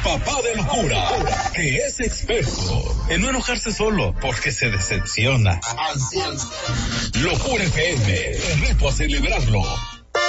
papá de locura, que es experto en no enojarse solo porque se decepciona. Locura FM, te reto a celebrarlo